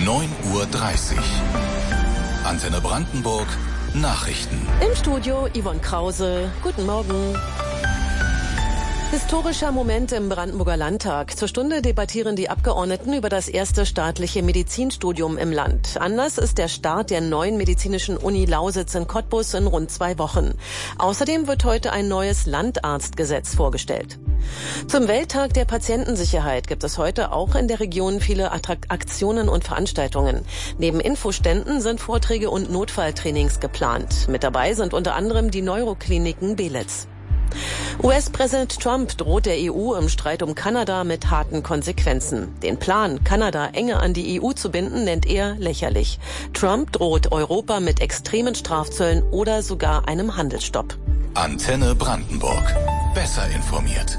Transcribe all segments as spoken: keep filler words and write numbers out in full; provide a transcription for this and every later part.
neun Uhr dreißig. Antenne Brandenburg, Nachrichten. Im Studio Yvonne Krause. Guten Morgen. Historischer Moment im Brandenburger Landtag. Zur Stunde debattieren die Abgeordneten über das erste staatliche Medizinstudium im Land. Anlass ist der Start der neuen medizinischen Uni Lausitz in Cottbus in rund zwei Wochen. Außerdem wird heute ein neues Landarztgesetz vorgestellt. Zum Welttag der Patientensicherheit gibt es heute auch in der Region viele Aktionen und Veranstaltungen. Neben Infoständen sind Vorträge und Notfalltrainings geplant. Mit dabei sind unter anderem die Neurokliniken Belitz. U S-Präsident Trump droht der E U im Streit um Kanada mit harten Konsequenzen. Den Plan, Kanada enger an die E U zu binden, nennt er lächerlich. Trump droht Europa mit extremen Strafzöllen oder sogar einem Handelsstopp. Antenne Brandenburg. Besser informiert.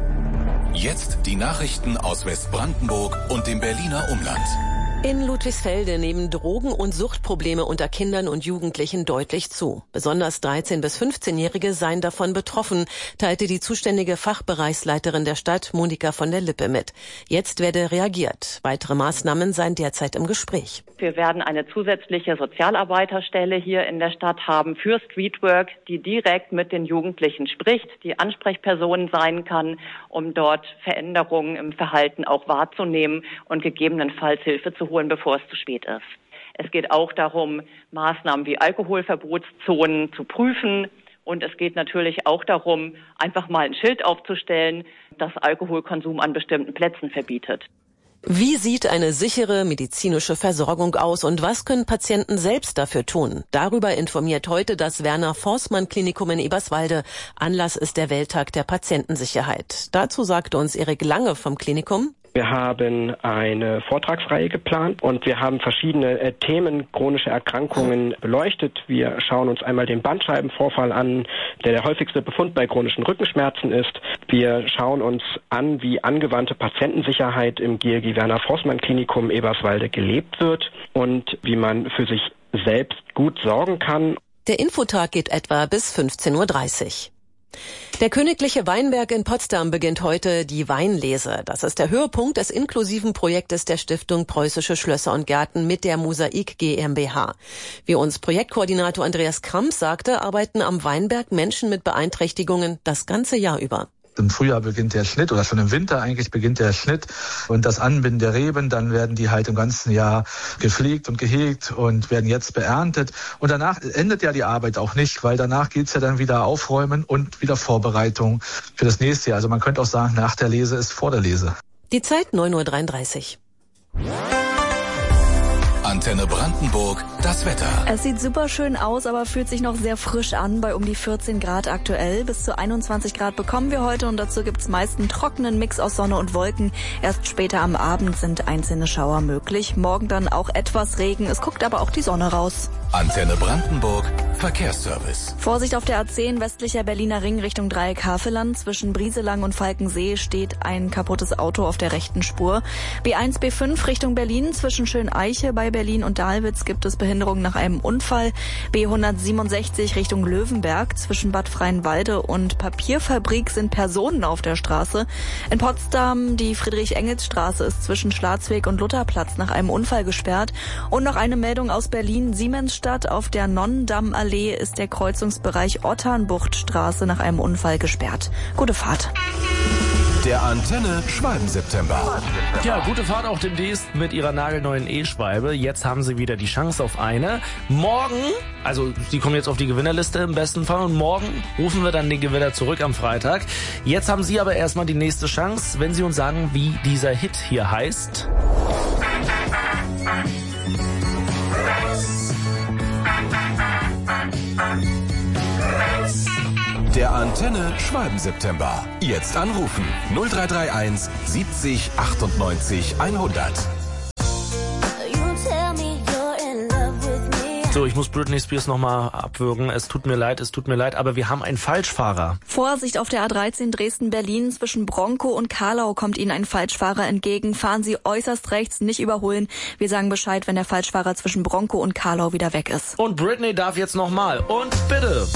Jetzt die Nachrichten aus Westbrandenburg und dem Berliner Umland. In Ludwigsfelde nehmen Drogen- und Suchtprobleme unter Kindern und Jugendlichen deutlich zu. Besonders dreizehn- bis fünfzehnjährige seien davon betroffen, teilte die zuständige Fachbereichsleiterin der Stadt, Monika von der Lippe, mit. Jetzt werde reagiert. Weitere Maßnahmen seien derzeit im Gespräch. Wir werden eine zusätzliche Sozialarbeiterstelle hier in der Stadt haben für Streetwork, die direkt mit den Jugendlichen spricht, die Ansprechperson sein kann, um dort Veränderungen im Verhalten auch wahrzunehmen und gegebenenfalls Hilfe zu holen, bevor es zu spät ist. Es geht auch darum, Maßnahmen wie Alkoholverbotszonen zu prüfen. Und es geht natürlich auch darum, einfach mal ein Schild aufzustellen, das Alkoholkonsum an bestimmten Plätzen verbietet. Wie sieht eine sichere medizinische Versorgung aus und was können Patienten selbst dafür tun? Darüber informiert heute das Werner-Forssmann-Klinikum in Eberswalde. Anlass ist der Welttag der Patientensicherheit. Dazu sagte uns Erik Lange vom Klinikum: Wir haben eine Vortragsreihe geplant und wir haben verschiedene äh, Themen chronische Erkrankungen beleuchtet. Wir schauen uns einmal den Bandscheibenvorfall an, der der häufigste Befund bei chronischen Rückenschmerzen ist. Wir schauen uns an, wie angewandte Patientensicherheit im G L G Werner-Forssmann-Klinikum Eberswalde gelebt wird und wie man für sich selbst gut sorgen kann. Der Infotag geht etwa bis fünfzehn Uhr dreißig. Der Königliche Weinberg in Potsdam beginnt heute die Weinlese. Das ist der Höhepunkt des inklusiven Projektes der Stiftung Preußische Schlösser und Gärten mit der Mosaik GmbH. Wie uns Projektkoordinator Andreas Kramps sagte, arbeiten am Weinberg Menschen mit Beeinträchtigungen das ganze Jahr über. Im Frühjahr beginnt der Schnitt oder schon im Winter eigentlich beginnt der Schnitt und das Anbinden der Reben. Dann werden die halt im ganzen Jahr gepflegt und gehegt und werden jetzt beerntet. Und danach endet ja die Arbeit auch nicht, weil danach geht's ja dann wieder aufräumen und wieder Vorbereitung für das nächste Jahr. Also man könnte auch sagen, nach der Lese ist vor der Lese. Die Zeit neun Uhr dreiunddreißig. Antenne Brandenburg, das Wetter. Es sieht super schön aus, aber fühlt sich noch sehr frisch an, bei um die vierzehn Grad aktuell. Bis zu einundzwanzig Grad bekommen wir heute und dazu gibt's meist einen trockenen Mix aus Sonne und Wolken. Erst später am Abend sind einzelne Schauer möglich. Morgen dann auch etwas Regen, es guckt aber auch die Sonne raus. Antenne Brandenburg, Verkehrsservice. Vorsicht auf der A zehn, westlicher Berliner Ring Richtung Dreieck Havelland. Zwischen Brieselang und Falkensee steht ein kaputtes Auto auf der rechten Spur. B eins, B fünf Richtung Berlin, zwischen Schöneiche bei Berlin und Dahlwitz gibt es Behinderungen nach einem Unfall. B hundertsiebenundsechzig Richtung Löwenberg, zwischen Bad Freienwalde und Papierfabrik sind Personen auf der Straße. In Potsdam die Friedrich-Engels-Straße ist zwischen Schlarzweg und Lutherplatz nach einem Unfall gesperrt. Und noch eine Meldung aus Berlin, Siemensstadt. Auf der Nonnendammallee ist der Kreuzungsbereich Otternbuchtstraße nach einem Unfall gesperrt. Gute Fahrt. Der Antenne Schwalben-September. Ja, gute Fahrt auch demnächst mit ihrer nagelneuen E-Schwalbe. Jetzt haben sie wieder die Chance auf eine. Morgen, also sie kommen jetzt auf die Gewinnerliste im besten Fall und morgen rufen wir dann den Gewinner zurück am Freitag. Jetzt haben Sie aber erstmal die nächste Chance, wenn Sie uns sagen, wie dieser Hit hier heißt. Der Antenne Schwalben-September. Jetzt anrufen. null drei drei eins siebzig achtundneunzig hundert. So, ich muss Britney Spears nochmal abwürgen. Es tut mir leid, es tut mir leid, aber wir haben einen Falschfahrer. Vorsicht auf der A dreizehn Dresden-Berlin. Zwischen Bronkow und Karlau kommt Ihnen ein Falschfahrer entgegen. Fahren Sie äußerst rechts, nicht überholen. Wir sagen Bescheid, wenn der Falschfahrer zwischen Bronkow und Karlau wieder weg ist. Und Britney darf jetzt nochmal. Und bitte.